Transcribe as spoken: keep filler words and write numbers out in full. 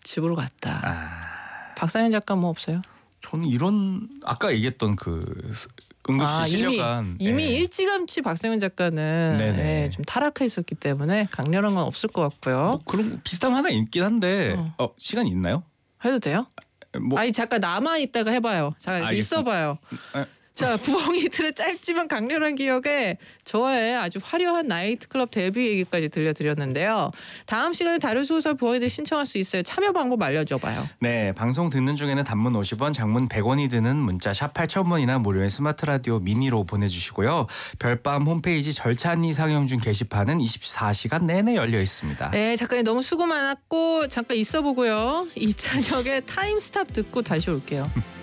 집으로 갔다. 아, 박상현 작가 뭐 없어요? 저는 이런 아까 얘기했던 그 응급실 아, 실려간 이미, 이미 예. 일찌감치 박상현 작가는 네네. 예, 좀 타락했었기 때문에 강렬한 건 없을 것 같고요. 뭐 그런 비슷한 거 하나 있긴 한데 어. 어, 시간 있나요? 해도 돼요? 뭐 아니 잠깐 남아 있다가 해봐요. 잠깐 알겠습니다. 있어봐요. 에. 자, 부엉이들의 짧지만 강렬한 기억에 저의 아주 화려한 나이트클럽 데뷔 얘기까지 들려드렸는데요. 다음 시간에 다른 소설 부엉이들 신청할 수 있어요. 참여 방법 알려줘봐요. 네, 방송 듣는 중에는 단문 오십 원, 장문 백 원이 드는 문자 샵 팔천 번이나 무료의 스마트 라디오 미니로 보내주시고요. 별밤 홈페이지 절찬리 상영중 게시판은 이십사 시간 내내 열려 있습니다. 네, 작가님 너무 수고 많았고 잠깐 있어보고요. 이찬혁의 타임스탑 듣고 다시 올게요.